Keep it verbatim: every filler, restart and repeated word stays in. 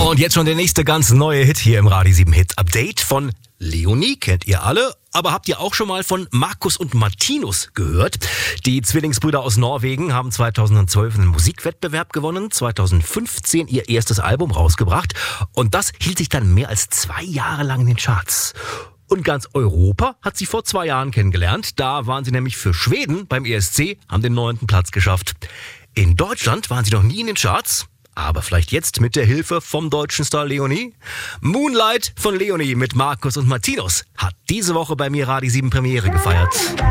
Und jetzt schon der nächste ganz neue Hit hier im Radio sieben Hit Update von Leonie, kennt ihr alle. Aber habt ihr auch schon mal von Markus und Martinus gehört? Die Zwillingsbrüder aus Norwegen haben zweitausendzwölf einen Musikwettbewerb gewonnen, zweitausendfünfzehn ihr erstes Album rausgebracht und das hielt sich dann mehr als zwei Jahre lang in den Charts. Und ganz Europa hat sie vor zwei Jahren kennengelernt. Da waren sie nämlich für Schweden beim E S C, haben den neunten Platz geschafft. In Deutschland waren sie noch nie in den Charts. Aber vielleicht jetzt mit der Hilfe vom deutschen Star Leonie? Moonlight von Leonie mit Markus und Martinus hat diese Woche bei mir Radio sieben Premiere gefeiert.